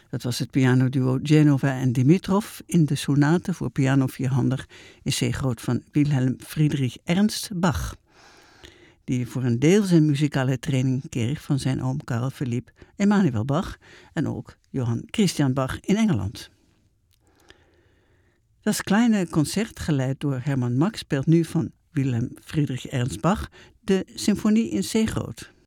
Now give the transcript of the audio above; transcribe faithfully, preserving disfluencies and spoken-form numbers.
Dat was het pianoduo Genova en Dimitrov in de sonate voor piano vierhandig in C groot van Wilhelm Friedrich Ernst Bach, die voor een deel zijn muzikale training kreeg van zijn oom Karl Philipp Emanuel Bach en ook Johann Christian Bach in Engeland. Das kleine concert, geleid door Hermann Mack, speelt nu van Wilhelm Friedrich Ernst Bach de symfonie in C groot.